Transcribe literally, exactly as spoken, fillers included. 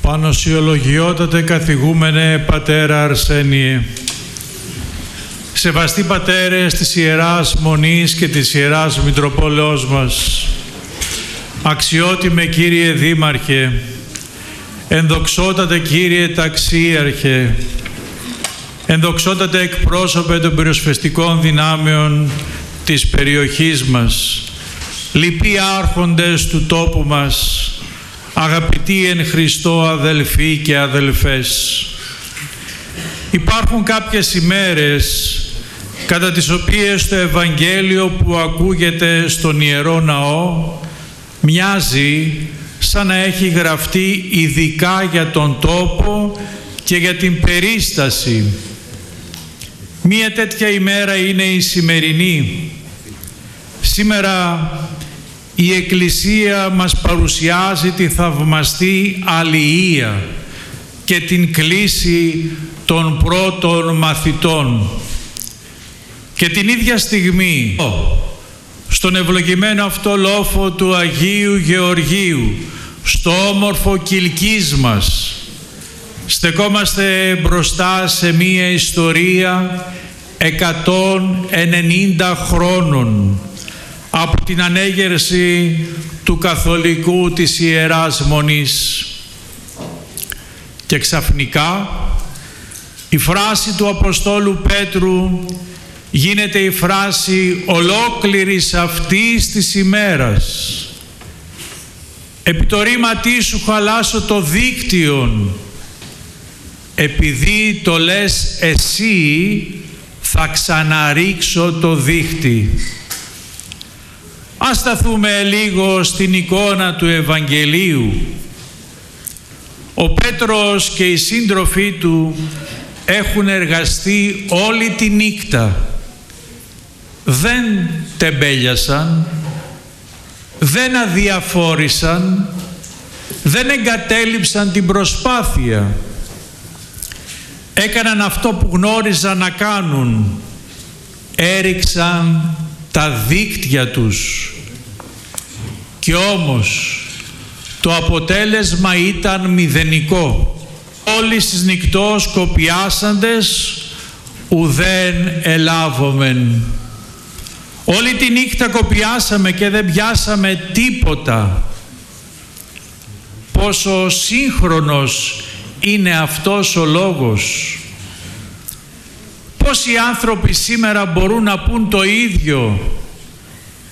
Πανωσιολογιότατε καθηγούμενε πατέρα Αρσένιε, σεβαστοί πατέρες της Ιεράς Μονής και της Ιεράς Μητροπόλεως μας, αξιότιμε Κύριε Δήμαρχε, ενδοξότατε Κύριε Ταξίαρχε, ενδοξότατε εκπρόσωπε των πυροσβεστικών δυνάμεων της περιοχής μας, λυποί άρχοντες του τόπου μας, αγαπητοί εν Χριστώ αδελφοί και αδελφές. Υπάρχουν κάποιες ημέρες κατά τις οποίες το Ευαγγέλιο που ακούγεται στον Ιερό Ναό μοιάζει σαν να έχει γραφτεί ειδικά για τον τόπο και για την περίσταση. Μία τέτοια ημέρα είναι η σημερινή. Σήμερα η Εκκλησία μας παρουσιάζει τη θαυμαστή αλληλεία και την κλίση των πρώτων μαθητών. Και την ίδια στιγμή, στον ευλογημένο αυτό λόφο του Αγίου Γεωργίου, στο όμορφο Κιλκής μας, στεκόμαστε μπροστά σε μία ιστορία εκατόν ενενήντα χρόνων από την ανέγερση του καθολικού της Ιεράς Μονής. Και ξαφνικά η φράση του Αποστόλου Πέτρου γίνεται η φράση ολόκληρης αυτής της ημέρας. «Επί το ρήματί σου χαλάσω το δίκτυον, επειδή το λες εσύ θα ξαναρίξω το δίχτυ». Ας σταθούμε λίγο στην εικόνα του Ευαγγελίου. Ο Πέτρος και οι σύντροφοί του έχουν εργαστεί όλη τη νύχτα. Δεν τεμπέλιασαν, δεν αδιαφόρησαν, δεν εγκατέλειψαν την προσπάθεια. Έκαναν αυτό που γνώριζαν να κάνουν. Έριξαν τα δίκτυα τους. Και όμως το αποτέλεσμα ήταν μηδενικό. Όλοι στις νυκτός κοπιάσαντες ουδέν ελάβομεν. Όλη τη νύχτα κοπιάσαμε και δεν πιάσαμε τίποτα. Πόσο σύγχρονος είναι αυτός ο λόγος. Πόσοι άνθρωποι σήμερα μπορούν να πούν το ίδιο.